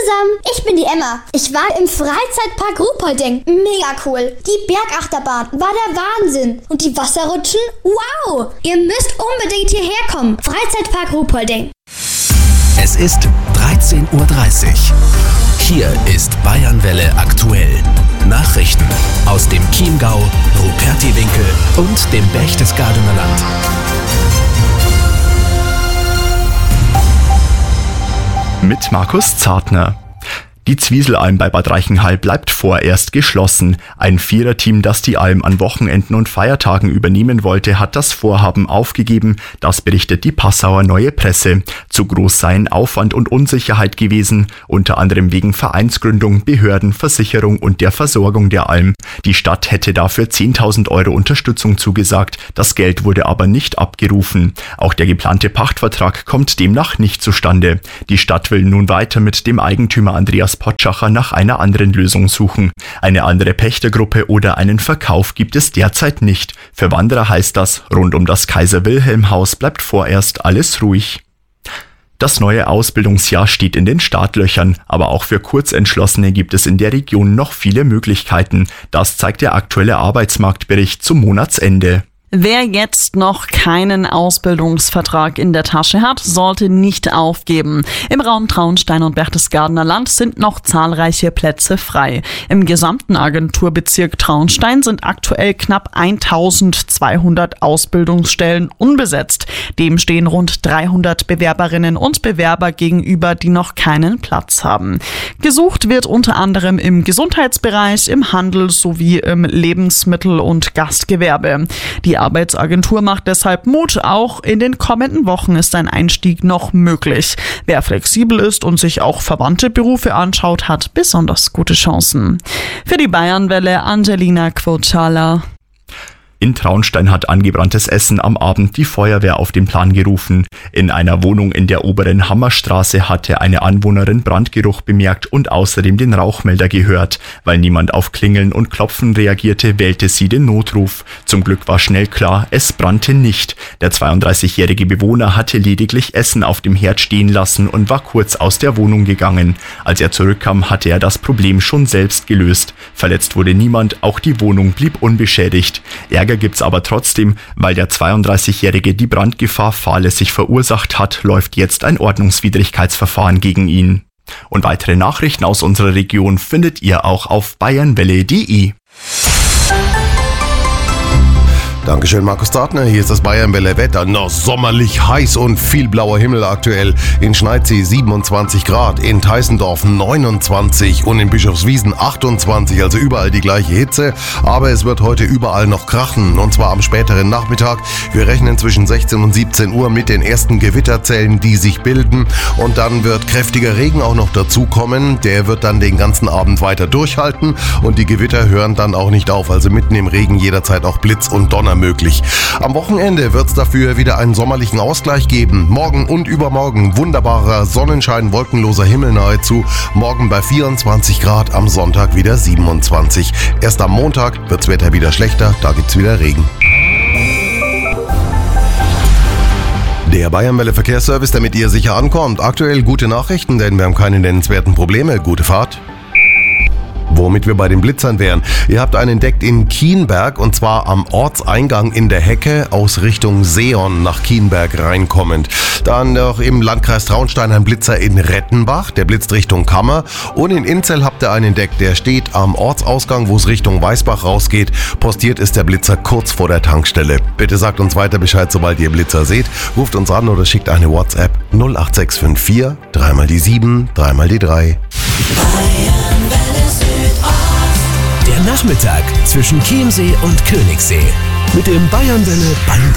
zusammen, ich bin die Emma. Ich war im Freizeitpark Ruhpolding. Mega cool. Die Bergachterbahn war der Wahnsinn. Und die Wasserrutschen? Wow! Ihr müsst unbedingt hierher kommen. Freizeitpark Ruhpolding. Es ist 13:30 Uhr. Hier ist Bayernwelle aktuell. Nachrichten aus dem Chiemgau, Rupertiwinkel und dem Berchtesgadener Land. Mit Markus Zartner. Die Zwieselalm bei Bad Reichenhall bleibt vorerst geschlossen. Ein Viererteam, das die Alm an Wochenenden und Feiertagen übernehmen wollte, hat das Vorhaben aufgegeben. Das berichtet die Passauer Neue Presse. Zu groß seien Aufwand und Unsicherheit gewesen, unter anderem wegen Vereinsgründung, Behörden, Versicherung und der Versorgung der Alm. Die Stadt hätte dafür 10.000 € Unterstützung zugesagt. Das Geld wurde aber nicht abgerufen. Auch der geplante Pachtvertrag kommt demnach nicht zustande. Die Stadt will nun weiter mit dem Eigentümer Andreas Potschacher nach einer anderen Lösung suchen. Eine andere Pächtergruppe oder einen Verkauf gibt es derzeit nicht. Für Wanderer heißt das, rund um das Kaiser-Wilhelm-Haus bleibt vorerst alles ruhig. Das neue Ausbildungsjahr steht in den Startlöchern, aber auch für Kurzentschlossene gibt es in der Region noch viele Möglichkeiten. Das zeigt der aktuelle Arbeitsmarktbericht zum Monatsende. Wer jetzt noch keinen Ausbildungsvertrag in der Tasche hat, sollte nicht aufgeben. Im Raum Traunstein und Berchtesgadener Land sind noch zahlreiche Plätze frei. Im gesamten Agenturbezirk Traunstein sind aktuell knapp 1200 Ausbildungsstellen unbesetzt. Dem stehen rund 300 Bewerberinnen und Bewerber gegenüber, die noch keinen Platz haben. Gesucht wird unter anderem im Gesundheitsbereich, im Handel sowie im Lebensmittel- und Gastgewerbe. Die Arbeitsagentur macht deshalb Mut, auch in den kommenden Wochen ist ein Einstieg noch möglich. Wer flexibel ist und sich auch verwandte Berufe anschaut, hat besonders gute Chancen. Für die Bayernwelle Angelina Quotschala. In Traunstein hat angebranntes Essen am Abend die Feuerwehr auf den Plan gerufen. In einer Wohnung in der oberen Hammerstraße hatte eine Anwohnerin Brandgeruch bemerkt und außerdem den Rauchmelder gehört. Weil niemand auf Klingeln und Klopfen reagierte, wählte sie den Notruf. Zum Glück war schnell klar, es brannte nicht. Der 32-jährige Bewohner hatte lediglich Essen auf dem Herd stehen lassen und war kurz aus der Wohnung gegangen. Als er zurückkam, hatte er das Problem schon selbst gelöst. Verletzt wurde niemand, auch die Wohnung blieb unbeschädigt. Ärger gibt's aber trotzdem, weil der 32-Jährige die Brandgefahr fahrlässig verursacht hat, läuft jetzt ein Ordnungswidrigkeitsverfahren gegen ihn. Und weitere Nachrichten aus unserer Region findet ihr auch auf bayernwelle.de. Dankeschön, Markus Zartner. Hier ist das Bayernwelle Wetter. Noch sommerlich heiß und viel blauer Himmel aktuell. In Schneidsee 27 Grad, in Teissendorf 29 und in Bischofswiesen 28. Also überall die gleiche Hitze. Aber es wird heute überall noch krachen. Und zwar am späteren Nachmittag. Wir rechnen zwischen 16 und 17 Uhr mit den ersten Gewitterzellen, die sich bilden. Und dann wird kräftiger Regen auch noch dazukommen. Der wird dann den ganzen Abend weiter durchhalten. Und die Gewitter hören dann auch nicht auf. Also mitten im Regen jederzeit auch Blitz und Donner möglich. Am Wochenende wird es dafür wieder einen sommerlichen Ausgleich geben. Morgen und übermorgen wunderbarer Sonnenschein, wolkenloser Himmel nahezu. Morgen bei 24 Grad, am Sonntag wieder 27. Erst am Montag wirds Wetter wieder schlechter, da gibt's wieder Regen. Der Bayernwelle Verkehrsservice, damit ihr sicher ankommt. Aktuell gute Nachrichten, denn wir haben keine nennenswerten Probleme. Gute Fahrt. Womit wir bei den Blitzern wären. Ihr habt einen entdeckt in Kienberg und zwar am Ortseingang in der Hecke aus Richtung Seon nach Kienberg reinkommend. Dann noch im Landkreis Traunstein ein Blitzer in Rettenbach, der blitzt Richtung Kammer. Und in Inzell habt ihr einen entdeckt, der steht am Ortsausgang, wo es Richtung Weißbach rausgeht. Postiert ist der Blitzer kurz vor der Tankstelle. Bitte sagt uns weiter Bescheid, sobald ihr Blitzer seht. Ruft uns an oder schickt eine WhatsApp 08654 3 mal die 7, 3 mal die 3. Der Nachmittag zwischen Chiemsee und Königssee mit dem Bayernwelle Band.